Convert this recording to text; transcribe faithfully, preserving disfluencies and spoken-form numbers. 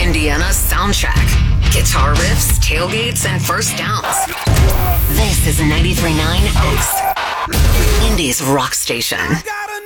Indiana's soundtrack. Guitar riffs, tailgates, and first downs. This is ninety-three point nine Oaks, Indy's rock station.